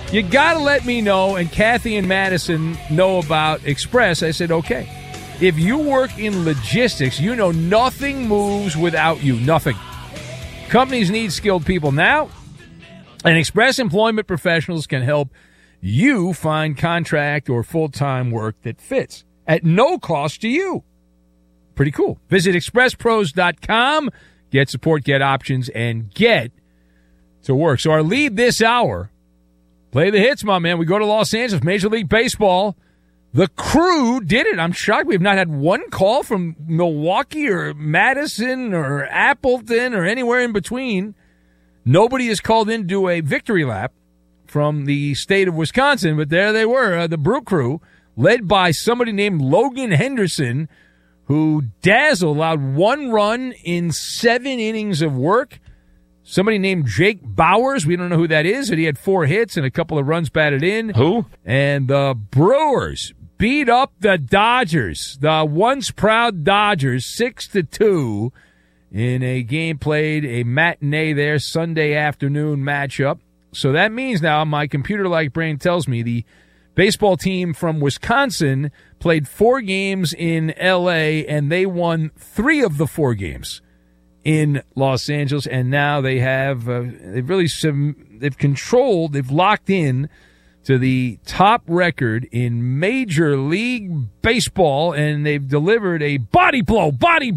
You got to let me know, and Kathy and Madison know about Express. I said, okay. If you work in logistics, you know nothing moves without you. Nothing. Companies need skilled people now, and Express Employment Professionals can help you find contract or full-time work that fits at no cost to you. Pretty cool. Visit expresspros.com, get support, get options, and get to work. So our lead this hour, play the hits, my man. We go to Los Angeles, Major League Baseball. The Crew did it. I'm shocked we have not had one call from Milwaukee or Madison or Appleton or anywhere in between. Nobody has called in to do a victory lap from the state of Wisconsin, but there they were, the Brew Crew, led by somebody named Logan Henderson, who dazzled, allowed 1 run in 7 innings of work. Somebody named Jake Bowers, we don't know who that is, and he had 4 hits and a couple of runs batted in. Who? And the Brewers beat up the Dodgers, the once proud Dodgers, 6-2 in a game played, a matinee there, Sunday afternoon matchup. So that means now my computer-like brain tells me the baseball team from Wisconsin played 4 games in L.A., and they won 3 of the 4 games in Los Angeles, and now they have they've controlled, they've locked in to the top record in Major League Baseball, and they've delivered a body blow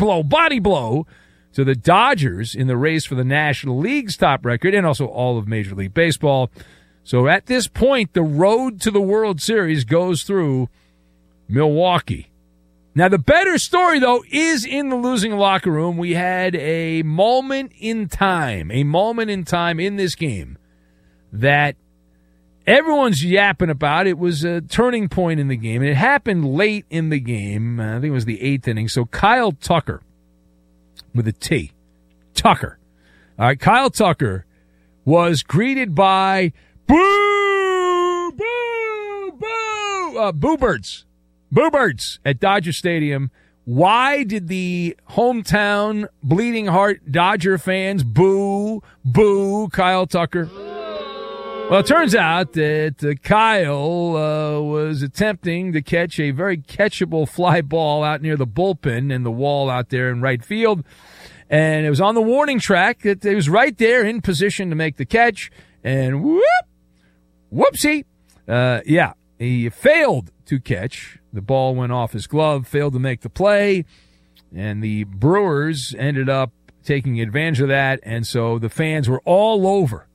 to the Dodgers in the race for the National League's top record and also all of Major League Baseball. So at this point, the road to the World Series goes through Milwaukee. Now, the better story, though, is in the losing locker room. We had a moment in time in this game that everyone's yapping about. It was a turning point in the game, and it happened late in the game. I think it was the 8th inning. So Kyle Tucker, with a T, Tucker. All right, Kyle Tucker was greeted by boo, boo, boo, boo birds. Boo birds at Dodger Stadium. Why did the hometown bleeding heart Dodger fans boo Kyle Tucker? Well, it turns out that Kyle was attempting to catch a very catchable fly ball out near the bullpen and the wall out there in right field. And it was on the warning track that it was right there in position to make the catch. And whoopsie. He failed to catch. The ball went off his glove, failed to make the play, and the Brewers ended up taking advantage of that, and so the fans were all over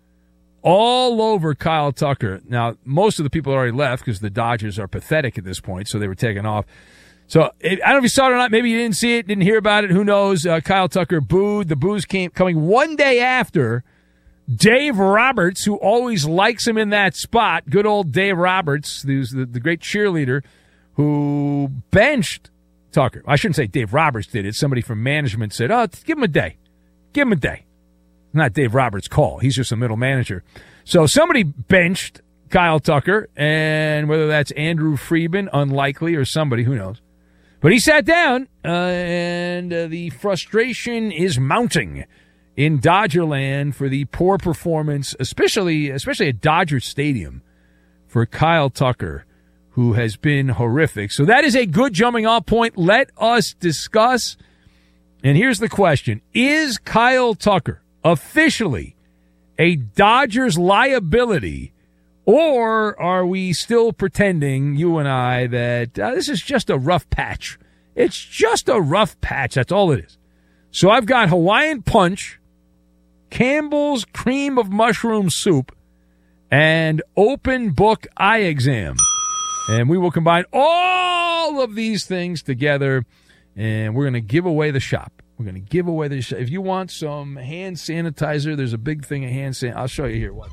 Kyle Tucker. Now, most of the people already left because the Dodgers are pathetic at this point, so they were taken off. So I don't know if you saw it or not. Maybe you didn't see it, didn't hear about it. Who knows? Kyle Tucker booed. The boos coming one day after Dave Roberts, who always likes him in that spot, good old Dave Roberts, who's the great cheerleader, who benched Tucker. I shouldn't say Dave Roberts did it. Somebody from management said, give him a day. Give him a day. Not Dave Roberts' call. He's just a middle manager. So somebody benched Kyle Tucker, and whether that's Andrew Friedman, unlikely, or somebody, who knows. But he sat down, and the frustration is mounting in Dodgerland for the poor performance, especially at Dodger Stadium, for Kyle Tucker, who has been horrific. So that is a good jumping off point. Let us discuss. And here's the question. Is Kyle Tucker officially a Dodgers liability, or are we still pretending, you and I, that this is just a rough patch? It's just a rough patch. That's all it is. So I've got Hawaiian Punch, Campbell's Cream of Mushroom Soup, and Open Book Eye Exam. And we will combine all of these things together, and we're going to give away the shop. We're going to give away the shop. If you want some hand sanitizer, there's a big thing of hand sanitizer. I'll show you here. Watch.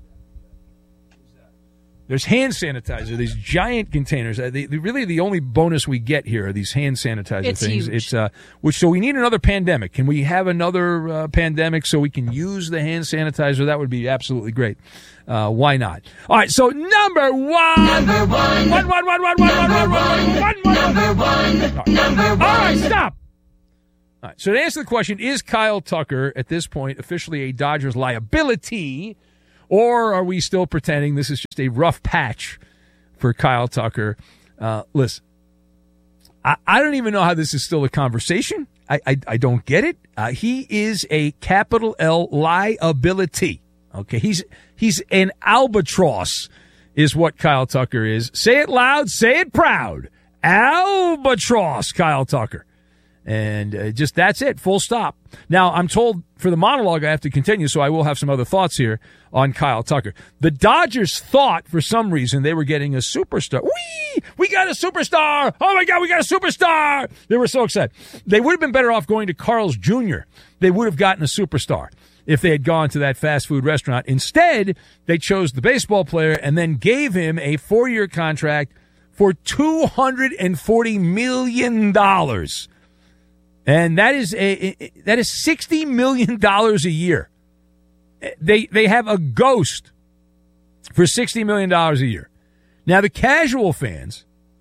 There's hand sanitizer, these giant containers. Really, the only bonus we get here are these hand sanitizer things. Huge. So we need another pandemic. Can we have another pandemic so we can use the hand sanitizer? That would be absolutely great. Why not? All right, so number one. Number one. One. All right, stop. All right, so to answer the question, is Kyle Tucker at this point officially a Dodgers liability, Or are we still pretending this is just a rough patch for Kyle Tucker? Listen, I don't even know how this is still a conversation. I don't get it. He is a capital L liability. Okay, he's an albatross is what Kyle Tucker is. Say it loud, say it proud. Albatross, Kyle Tucker. And just that's it, full stop. Now, I'm told for the monologue I have to continue, so I will have some other thoughts here on Kyle Tucker. The Dodgers thought for some reason they were getting a superstar. We got a superstar! Oh, my God, we got a superstar! They were so excited. They would have been better off going to Carl's Jr. They would have gotten a superstar if they had gone to that fast food restaurant. Instead, they chose the baseball player and then gave him a 4-year contract for $240 million. And that is $60 million a year. They have a ghost for $60 million a year. Now, the casual fans,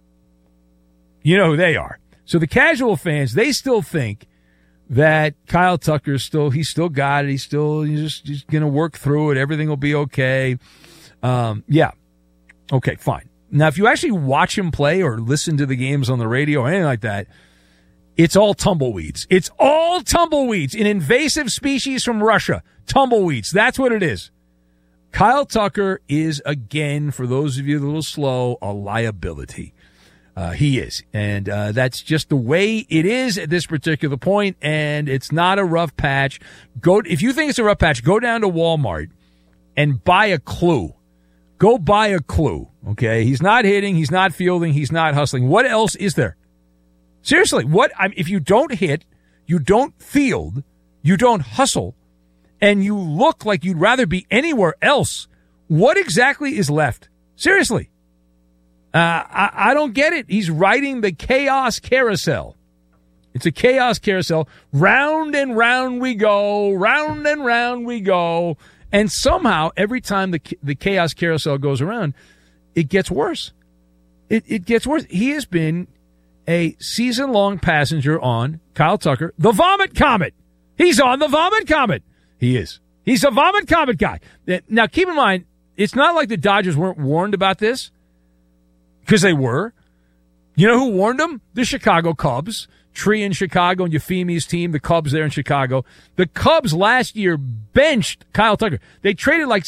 you know who they are. So the casual fans, they still think that Kyle Tucker he's still got it. He's just going to work through it. Everything will be okay. Yeah. Okay, fine. Now, if you actually watch him play or listen to the games on the radio or anything like that, it's all tumbleweeds. It's all tumbleweeds. An invasive species from Russia. Tumbleweeds. That's what it is. Kyle Tucker is, again, for those of you a little slow, a liability. He is. And that's just the way it is at this particular point, and it's not a rough patch. If you think it's a rough patch, go down to Walmart and buy a clue. Go buy a clue, okay? He's not hitting. He's not fielding. He's not hustling. What else is there? Seriously, if you don't hit, you don't field, you don't hustle, and you look like you'd rather be anywhere else, what exactly is left? Seriously. I don't get it. He's riding the chaos carousel. It's a chaos carousel. Round and round we go, round and round we go. And somehow, every time the chaos carousel goes around, it gets worse. It gets worse. He has been a season-long passenger on Kyle Tucker, the Vomit Comet. He's on the Vomit Comet. He is. He's a Vomit Comet guy. Now, keep in mind, it's not like the Dodgers weren't warned about this, because they were. You know who warned them? The Chicago Cubs. Tree in Chicago and Euphemi's team, the Cubs there in Chicago. The Cubs last year benched Kyle Tucker. They traded like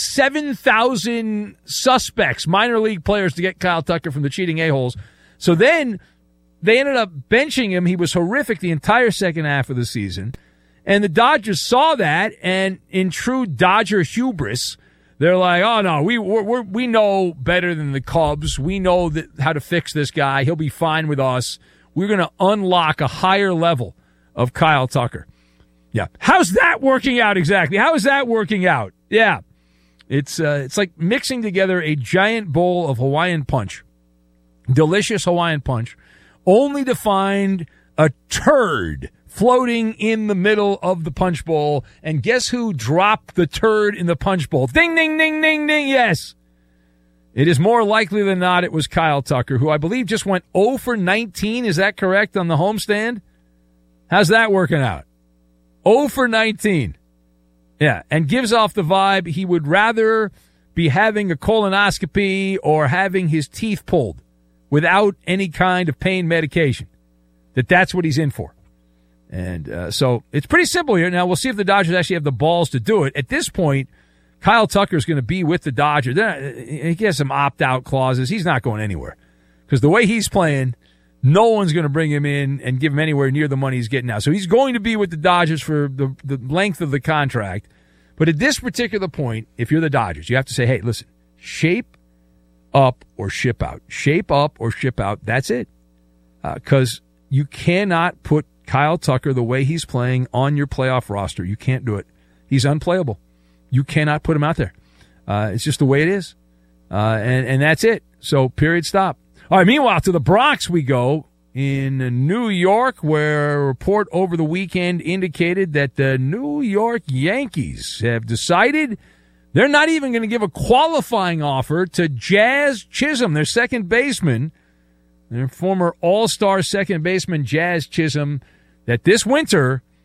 7,000 suspects, minor league players, to get Kyle Tucker from the cheating a-holes. So then they ended up benching him. He was horrific the entire second half of the season. And the Dodgers saw that, and in true Dodger hubris, they're like, oh, no, we know better than the Cubs. We know how to fix this guy. He'll be fine with us. We're going to unlock a higher level of Kyle Tucker. Yeah. How's that working out exactly? How is that working out? Yeah. It's like mixing together a giant bowl of Hawaiian punch, delicious Hawaiian punch, only to find a turd floating in the middle of the punch bowl. And guess who dropped the turd in the punch bowl? Ding, ding, ding, ding, ding. Yes. It is more likely than not it was Kyle Tucker, who I believe just went 0 for 19. Is that correct on the homestand? How's that working out? 0 for 19. Yeah, and gives off the vibe he would rather be having a colonoscopy or having his teeth pulled without any kind of pain medication. That's what he's in for. And so it's pretty simple here. Now, we'll see if the Dodgers actually have the balls to do it. At this point, Kyle Tucker is going to be with the Dodgers. He has some opt-out clauses. He's not going anywhere. Because the way he's playing, no one's going to bring him in and give him anywhere near the money he's getting now. So he's going to be with the Dodgers for the length of the contract. But at this particular point, if you're the Dodgers, you have to say, hey, listen, shape up or ship out. Shape up or ship out. That's it. Because you cannot put Kyle Tucker, the way he's playing, on your playoff roster. You can't do it. He's unplayable. You cannot put him out there. It's just the way it is. And that's it. So, period, stop. All right, meanwhile, to the Bronx we go in New York, where a report over the weekend indicated that the New York Yankees have decided they're not even going to give a qualifying offer to Jazz Chisholm, their second baseman, their former all-star second baseman Jazz Chisholm, that this winter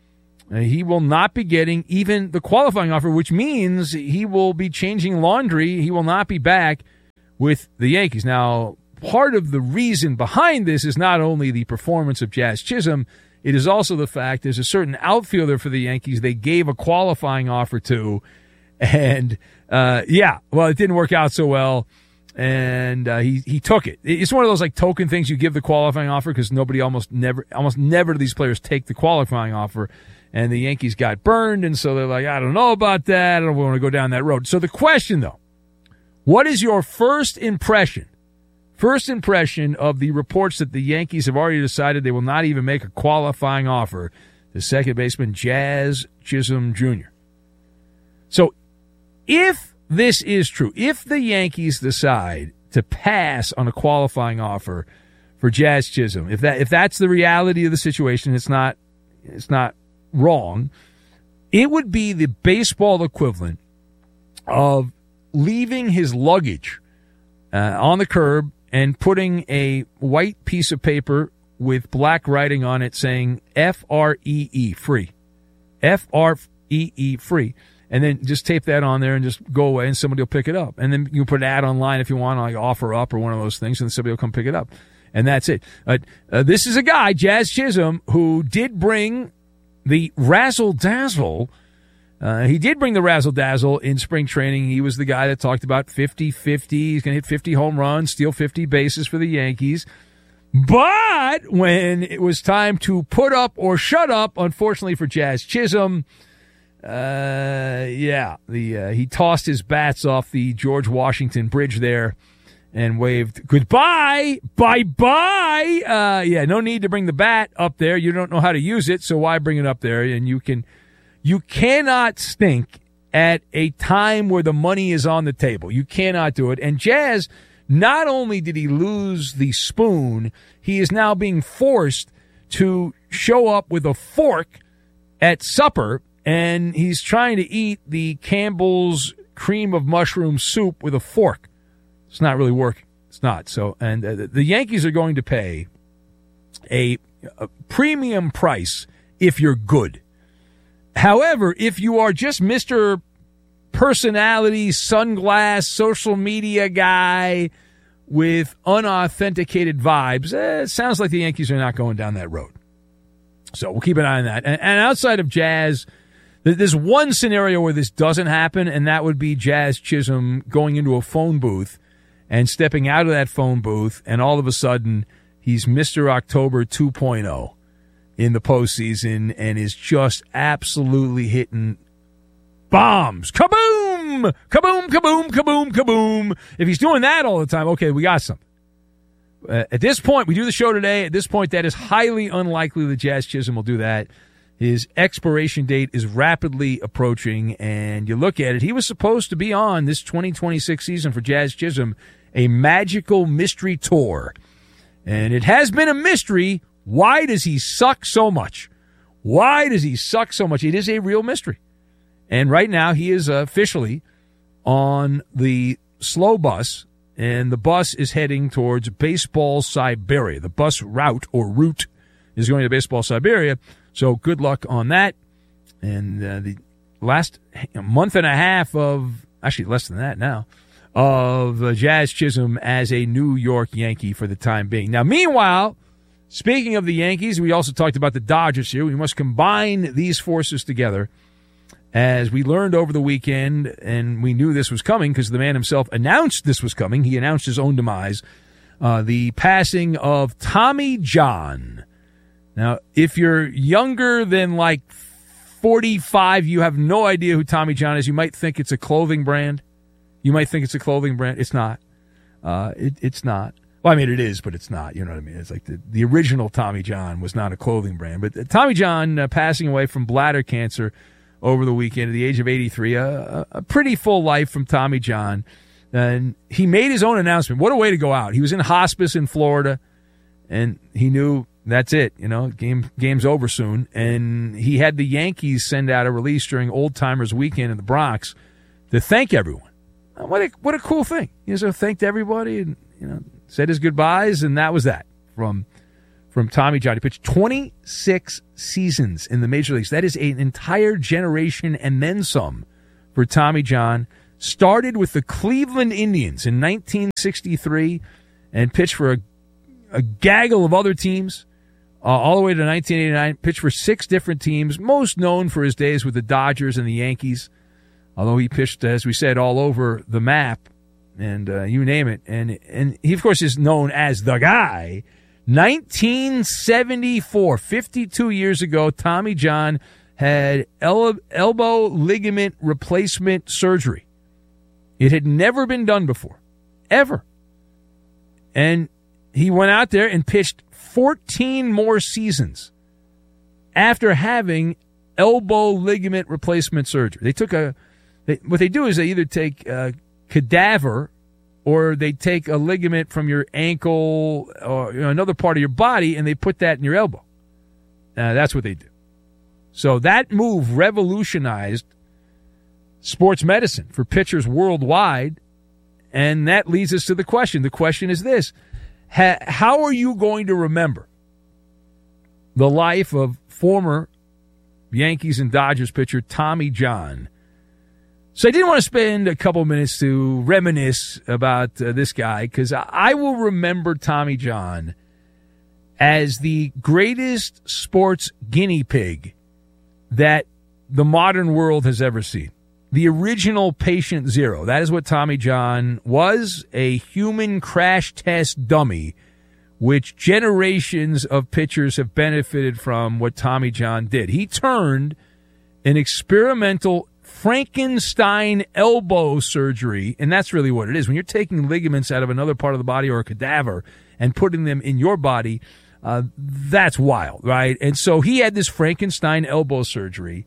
He will not be getting even the qualifying offer, which means he will be changing laundry. He will not be back with the Yankees. Now, part of the reason behind this is not only the performance of Jazz Chisholm, it is also the fact there's a certain outfielder for the Yankees they gave a qualifying offer to, and it didn't work out so well, and he took it. It's one of those like token things you give the qualifying offer because almost never do these players take the qualifying offer, and the Yankees got burned, and so they're like, I don't know about that. I don't want to go down that road. So the question, though, what is your first impression of the reports that the Yankees have already decided they will not even make a qualifying offer to second baseman Jazz Chisholm Jr.? So if this is true, if the Yankees decide to pass on a qualifying offer for Jazz Chisholm, if that's the reality of the situation, it's not wrong, it would be the baseball equivalent of leaving his luggage on the curb and putting a white piece of paper with black writing on it saying F-R-E-E, free. F-R-E-E, free. And then just tape that on there and just go away, and somebody will pick it up. And then you can put an ad online if you want, like Offer Up or one of those things, and somebody will come pick it up. And that's it. This is a guy, Jazz Chisholm, who did bring the razzle-dazzle. He did bring the razzle-dazzle in spring training. He was the guy that talked about 50-50. He's going to hit 50 home runs, steal 50 bases for the Yankees. But when it was time to put up or shut up, unfortunately for Jazz Chisholm, he tossed his bats off the George Washington Bridge there and waved goodbye, bye-bye. No need to bring the bat up there. You don't know how to use it, so why bring it up there? And you cannot stink at a time where the money is on the table. You cannot do it. And Jazz, not only did he lose the spoon, he is now being forced to show up with a fork at supper, and he's trying to eat the Campbell's cream of mushroom soup with a fork. It's not really working. It's not. So, and the Yankees are going to pay a premium price if you're good. However, if you are just Mr. Personality, sunglass, social media guy with unauthenticated vibes, it sounds like the Yankees are not going down that road. So we'll keep an eye on that. And outside of Jazz, there's one scenario where this doesn't happen, and that would be Jazz Chisholm going into a phone booth and stepping out of that phone booth, and all of a sudden he's Mr. October 2.0 in the postseason and is just absolutely hitting bombs. Kaboom! Kaboom, kaboom, kaboom, kaboom. If he's doing that all the time, okay, we got something. At this point, we do the show today. At this point, that is highly unlikely that Jazz Chisholm will do that. His expiration date is rapidly approaching, and you look at it, he was supposed to be on this 2026 season for Jazz Chisholm, a magical mystery tour. And it has been a mystery. Why does he suck so much? Why does he suck so much? It is a real mystery. And right now, he is officially on the slow bus, and the bus is heading towards Baseball Siberia. The bus route is going to Baseball Siberia. So good luck on that. And the last month and a half of, actually less than that now, of Jazz Chisholm as a New York Yankee for the time being. Now, meanwhile, speaking of the Yankees, we also talked about the Dodgers here. We must combine these forces together. As we learned over the weekend, and we knew this was coming because the man himself announced this was coming. He announced his own demise. The passing of Tommy John. Now, if you're younger than like 45, you have no idea who Tommy John is. You might think it's a clothing brand. It's not. It's not. Well, I mean, it is, but it's not. You know what I mean? It's like the original Tommy John was not a clothing brand. But Tommy John passing away from bladder cancer over the weekend at the age of 83. A pretty full life from Tommy John. And he made his own announcement. What a way to go out. He was in hospice in Florida, and he knew that's it. You know, game's over soon. And he had the Yankees send out a release during Old Timers Weekend in the Bronx to thank everyone. What a cool thing. So thanked everybody and, said his goodbyes, and that was that from from Tommy John. He pitched 26 seasons in the major leagues. That is an entire generation and then some for Tommy John. Started with the Cleveland Indians in 1963 and pitched for a gaggle of other teams all the way to 1989. Pitched for 6 different teams, most known for his days with the Dodgers and the Yankees, although he pitched, as we said, all over the map and you name it. And he, of course, is known as the guy. 1974, 52 years ago, Tommy John had elbow ligament replacement surgery. It had never been done before, ever. And he went out there and pitched 14 more seasons after having elbow ligament replacement surgery. They took what they do is they either take a cadaver or they take a ligament from your ankle or another part of your body and they put that in your elbow. That's what they do. So that move revolutionized sports medicine for pitchers worldwide, and that leads us to the question. The question is this: how are you going to remember the life of former Yankees and Dodgers pitcher Tommy John? So I did want to spend a couple minutes to reminisce about this guy, because I will remember Tommy John as the greatest sports guinea pig that the modern world has ever seen. The original patient zero. That is what Tommy John was, a human crash test dummy, which generations of pitchers have benefited from what Tommy John did. He turned an experimental Frankenstein elbow surgery, and that's really what it is. When you're taking ligaments out of another part of the body or a cadaver and putting them in your body, that's wild, right? And so he had this Frankenstein elbow surgery,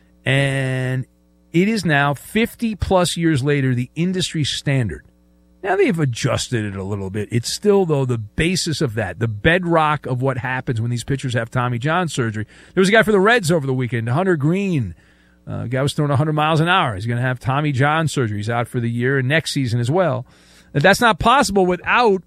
and it is now 50-plus years later the industry standard. Now they've adjusted it a little bit. It's still, though, the basis of that, the bedrock of what happens when these pitchers have Tommy John surgery. There was a guy for the Reds over the weekend, Hunter Green. Guy was throwing 100 miles an hour. He's going to have Tommy John surgery. He's out for the year and next season as well. That's not possible without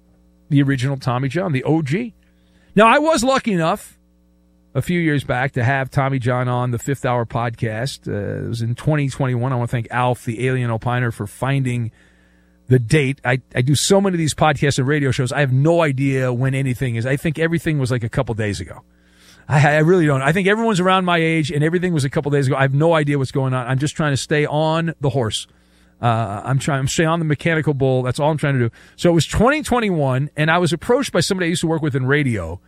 the original Tommy John, the OG. Now, I was lucky enough a few years back to have Tommy John on the Fifth Hour podcast. It was in 2021. I want to thank Alf, the alien opiner, for finding the date. I do so many of these podcasts and radio shows, I have no idea when anything is. I think everything was like a couple days ago. I really don't. I think everyone's around my age, and everything was a couple days ago. I have no idea what's going on. I'm just trying to stay on the horse. I'm staying on the mechanical bull. That's all I'm trying to do. So it was 2021, and I was approached by somebody I used to work with in radio,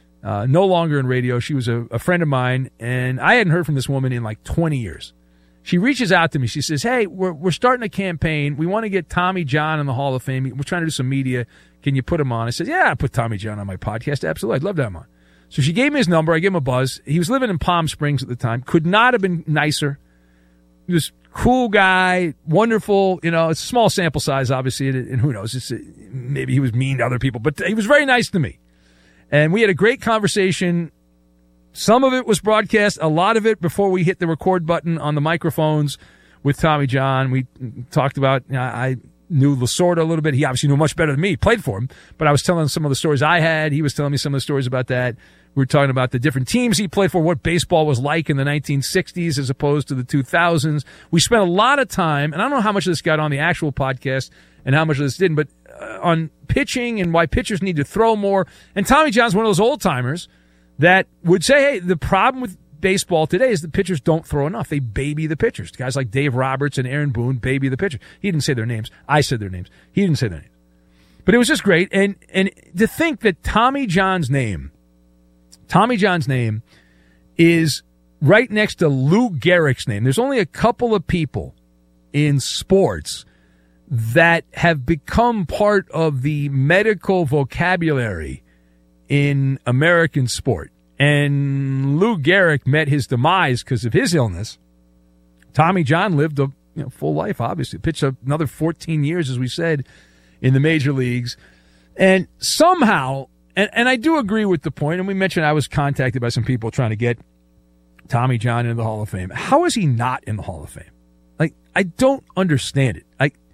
no longer in radio. She was a friend of mine, and I hadn't heard from this woman in like 20 years. She reaches out to me. She says, hey, we're starting a campaign. We want to get Tommy John in the Hall of Fame. We're trying to do some media. Can you put him on? I said, yeah, I'll put Tommy John on my podcast. Absolutely. I'd love to have him on. So she gave me his number. I gave him a buzz. He was living in Palm Springs at the time. Could not have been nicer. He was a cool guy, wonderful. It's a small sample size, obviously, and who knows? Maybe he was mean to other people, but he was very nice to me. And we had a great conversation. Some of it was broadcast, a lot of it before we hit the record button on the microphones with Tommy John. We talked about, I knew Lasorda a little bit. He obviously knew much better than me, played for him, but I was telling some of the stories I had. He was telling me some of the stories about that. We were talking about the different teams he played for, what baseball was like in the 1960s as opposed to the 2000s. We spent a lot of time, and I don't know how much of this got on the actual podcast and how much of this didn't, but on pitching and why pitchers need to throw more. And Tommy John's one of those old-timers that would say, hey, the problem with baseball today is the pitchers don't throw enough. They baby the pitchers. Guys like Dave Roberts and Aaron Boone baby the pitcher. He didn't say their names. I said their names. He didn't say their names. But it was just great. And to think that Tommy John's name is right next to Lou Gehrig's name. There's only a couple of people in sports that have become part of the medical vocabulary in American sport. And Lou Gehrig met his demise because of his illness. Tommy John lived a full life, obviously. Pitched another 14 years, as we said, in the major leagues. And somehow, and I do agree with the point, and we mentioned I was contacted by some people trying to get Tommy John into the Hall of Fame. How is he not in the Hall of Fame? Like, I don't understand it.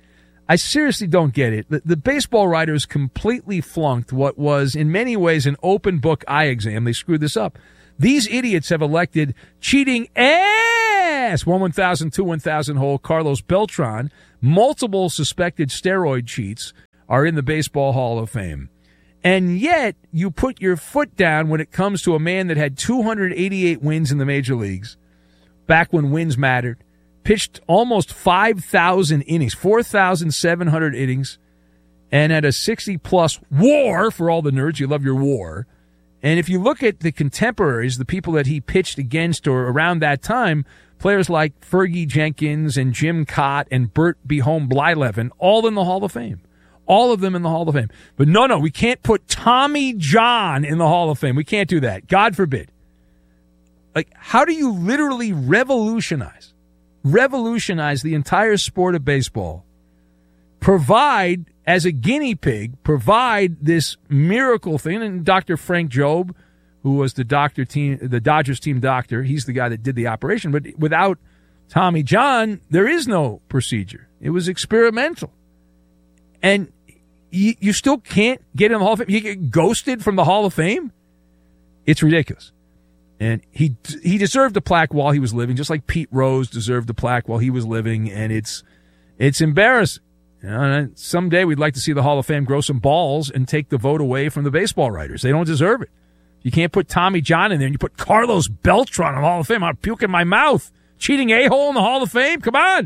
I seriously don't get it. The baseball writers completely flunked what was, in many ways, an open book eye exam. They screwed this up. These idiots have elected cheating ass 1/1000, 2/1000 hole Carlos Beltran. Multiple suspected steroid cheats are in the Baseball Hall of Fame. And yet, you put your foot down when it comes to a man that had 288 wins in the major leagues, back when wins mattered, pitched almost 5,000 innings, 4,700 innings, and had a 60-plus WAR, for all the nerds, you love your WAR. And if you look at the contemporaries, the people that he pitched against or around that time, players like Fergie Jenkins and Jim Cott and Bert Behome Blyleven, all in the Hall of Fame. All of them in the Hall of Fame. But no, we can't put Tommy John in the Hall of Fame. We can't do that. God forbid. Like, how do you literally revolutionize the entire sport of baseball, provide, as a guinea pig, provide this miracle thing? And Dr. Frank Jobe, who was the Dodgers team doctor, he's the guy that did the operation. But without Tommy John, there is no procedure. It was experimental. And you still can't get in the Hall of Fame. You get ghosted from the Hall of Fame? It's ridiculous. And he deserved a plaque while he was living, just like Pete Rose deserved a plaque while he was living. And it's embarrassing. You know, someday we'd like to see the Hall of Fame grow some balls and take the vote away from the baseball writers. They don't deserve it. You can't put Tommy John in there and you put Carlos Beltran in the Hall of Fame. I'll puke in my mouth. Cheating a-hole in the Hall of Fame? Come on.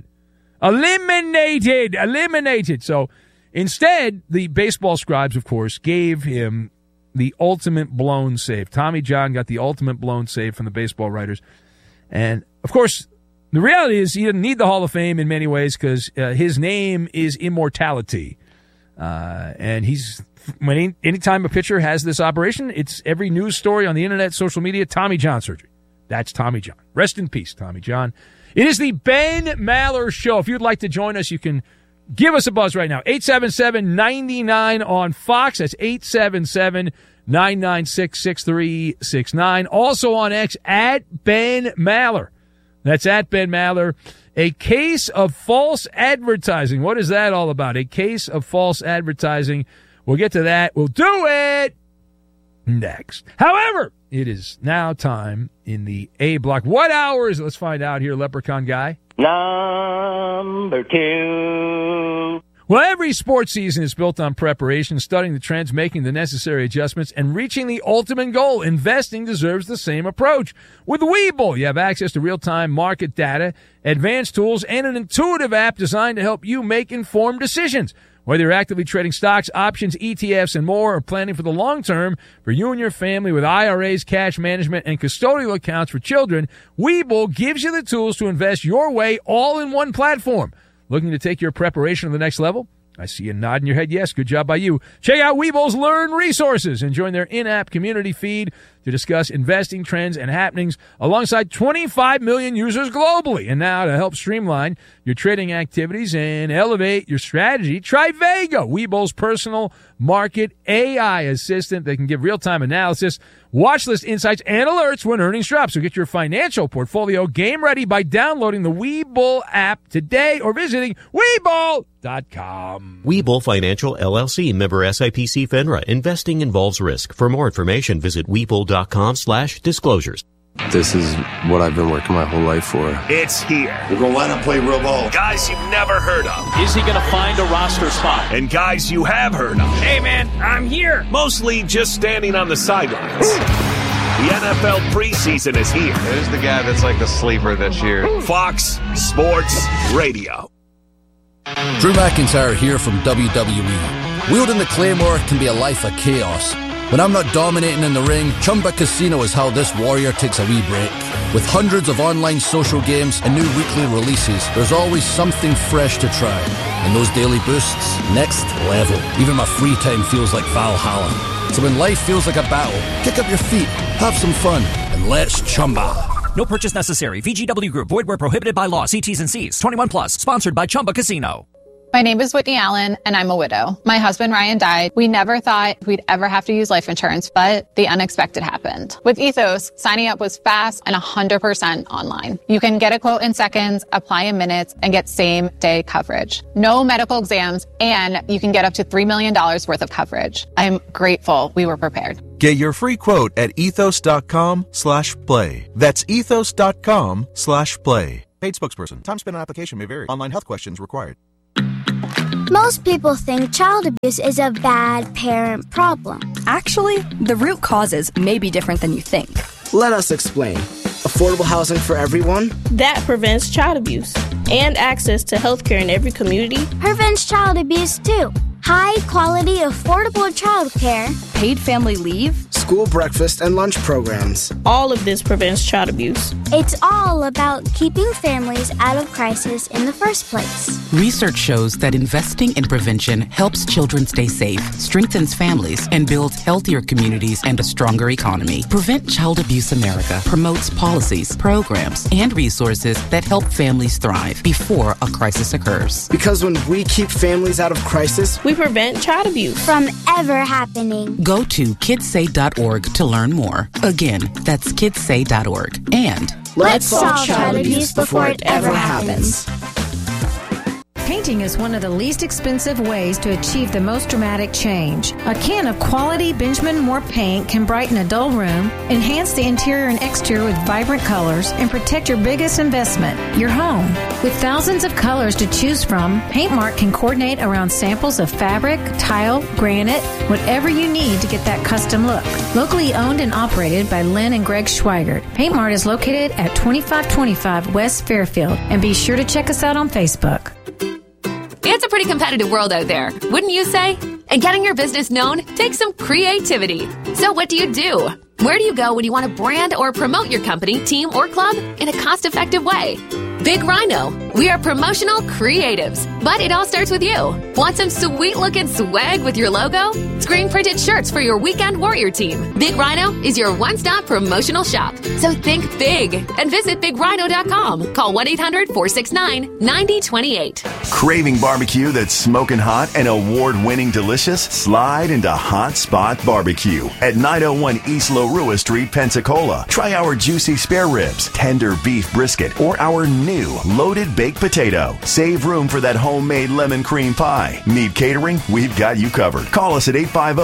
Eliminated. So instead, the baseball scribes, of course, gave him the ultimate blown save. Tommy John got the ultimate blown save from the baseball writers. And, of course, the reality is he didn't need the Hall of Fame in many ways because his name is immortality. And anytime a pitcher has this operation, it's every news story on the internet, social media, Tommy John surgery. That's Tommy John. Rest in peace, Tommy John. It is the Ben Maller Show. If you'd like to join us, you can give us a buzz right now. 877-99 on Fox. That's 877-996-6369. Also on X, at Ben Maller. That's at Ben Maller. A case of false advertising. What is that all about? A case of false advertising. We'll get to that. We'll do it next. However, it is now time in the A block. What hour is it? Let's find out here, Leprechaun Guy. Number 2. Well, every sports season is built on preparation, studying the trends, making the necessary adjustments, and reaching the ultimate goal. Investing deserves the same approach. With Webull, you have access to real-time market data, advanced tools, and an intuitive app designed to help you make informed decisions. Whether you're actively trading stocks, options, ETFs, and more, or planning for the long term for you and your family with IRAs, cash management, and custodial accounts for children, Webull gives you the tools to invest your way all in one platform. Looking to take your preparation to the next level? I see you nodding your head. Yes, good job by you. Check out Webull's Learn Resources and join their in-app community feed to discuss investing trends and happenings alongside 25 million users globally. And now to help streamline your trading activities and elevate your strategy, try Vega, Webull's personal market AI assistant that can give real-time analysis, watch list insights, and alerts when earnings drop. So get your financial portfolio game ready by downloading the Webull app today or visiting Webull.com. Webull Financial, LLC, member SIPC FINRA. Investing involves risk. For more information, visit Webull.com/disclosures. This is what I've been working my whole life for. It's here. We're going to line up, play real ball. Guys you've never heard of. Is he going to find a roster spot? And guys you have heard of. Hey, man, I'm here. Mostly just standing on the sidelines. The NFL preseason is here. There's the guy that's like the sleeper this year. Fox Sports Radio. Drew McIntyre here from WWE. Wielding the Claymore can be a life of chaos. When I'm not dominating in the ring, Chumba Casino is how this warrior takes a wee break. With hundreds of online social games and new weekly releases, there's always something fresh to try. And those daily boosts, next level. Even my free time feels like Valhalla. So when life feels like a battle, kick up your feet, have some fun, and let's Chumba. No purchase necessary. VGW Group. Void where prohibited by law. See T's and C's. 21 plus. Sponsored by Chumba Casino. My name is Whitney Allen, and I'm a widow. My husband, Ryan, died. We never thought we'd ever have to use life insurance, but the unexpected happened. With Ethos, signing up was fast and 100% online. You can get a quote in seconds, apply in minutes, and get same-day coverage. No medical exams, and you can get up to $3 million worth of coverage. I'm grateful we were prepared. Get your free quote at ethos.com/play. That's ethos.com/play. Paid spokesperson. Time spent on application may vary. Online health questions required. Most people think child abuse is a bad parent problem. Actually, the root causes may be different than you think. Let us explain. Affordable housing for everyone? That prevents child abuse. And access to health care in every community prevents child abuse too. High quality, affordable child care. Paid family leave. School breakfast and lunch programs. All of this prevents child abuse. It's all about keeping families out of crisis in the first place. Research shows that investing in prevention helps children stay safe, strengthens families, and builds healthier communities and a stronger economy. Prevent Child Abuse America promotes policies, programs, and resources that help families thrive before a crisis occurs. Because when we keep families out of crisis, we prevent child abuse from ever happening. Go to kidsay.org to learn more. Again, that's kidsay.org. And let's solve child abuse before it ever happens. Painting is one of the least expensive ways to achieve the most dramatic change. A can of quality Benjamin Moore paint can brighten a dull room, enhance the interior and exterior with vibrant colors, and protect your biggest investment, your home. With thousands of colors to choose from, Paintmark can coordinate around samples of fabric, tile, granite, whatever you need to get that custom look. Locally owned and operated by Lynn and Greg Schweigert, Paintmart is located at 2525 West Fairfield, and be sure to check us out on Facebook. It's a pretty competitive world out there, wouldn't you say? And getting your business known takes some creativity. So what do? Where do you go when you want to brand or promote your company, team, or club in a cost-effective way? Big Rhino. We are promotional creatives, but it all starts with you. Want some sweet-looking swag with your logo? Screen-printed shirts for your weekend warrior team. Big Rhino is your one-stop promotional shop. So think big and visit BigRhino.com. Call 1-800-469-9028. Craving barbecue that's smoking hot and award-winning delicious? Slide into Hot Spot Barbecue at 901 East Lorua Street, Pensacola. Try our juicy spare ribs, tender beef brisket, or our new loaded baked potato. Save room for that homemade lemon cream pie. Need catering? We've got you covered. Call us at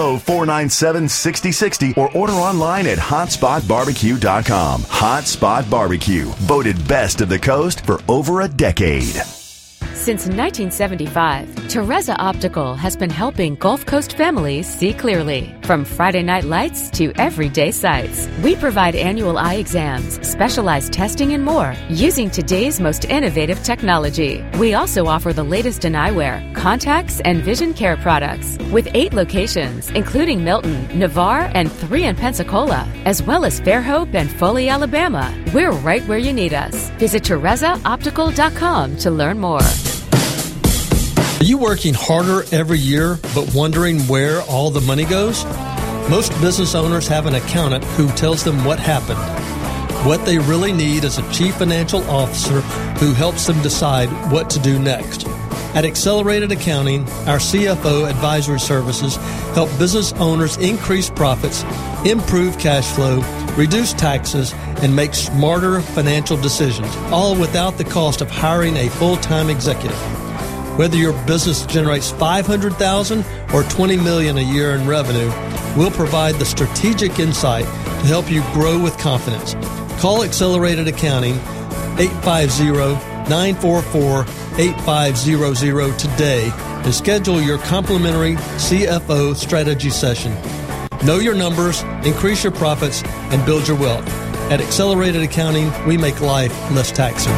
850-497-6060 or order online at hotspotbarbecue.com. Hot Spot Barbecue, voted best of the coast for over a decade. Since 1975, Teresa Optical has been helping Gulf Coast families see clearly. From Friday night lights to everyday sights, we provide annual eye exams, specialized testing, and more using today's most innovative technology. We also offer the latest in eyewear, contacts, and vision care products. With 8 locations, including Milton, Navarre, and 3 in Pensacola, as well as Fairhope and Foley, Alabama, we're right where you need us. Visit TeresaOptical.com to learn more. Are you working harder every year but wondering where all the money goes? Most business owners have an accountant who tells them what happened. What they really need is a chief financial officer who helps them decide what to do next. At Accelerated Accounting, our CFO advisory services help business owners increase profits, improve cash flow, reduce taxes, and make smarter financial decisions, all without the cost of hiring a full-time executive. Whether your business generates $500,000 or $20 million a year in revenue, we'll provide the strategic insight to help you grow with confidence. Call Accelerated Accounting 850-944-8500 today and schedule your complimentary CFO strategy session. Know your numbers, increase your profits, and build your wealth. At Accelerated Accounting, we make life less taxing.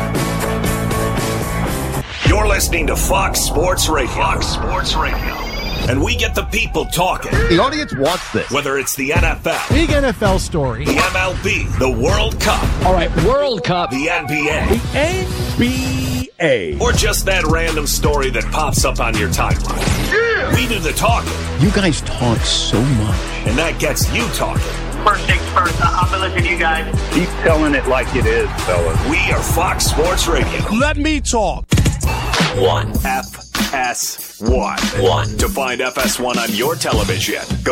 You're listening to Fox Sports Radio. Fox Sports Radio. And we get the people talking. The audience wants this. Whether it's the NFL. Big NFL story. The MLB. The World Cup. All right, World Cup. The NBA. The NBA. Or just that random story that pops up on your timeline. Yeah. We do the talking. You guys talk so much. And that gets you talking. First things first, I'm going to listen to you guys. Keep telling it like it is, fellas. We are Fox Sports Radio. Let me talk. 1FX. FS1. To find FS1 on your television, go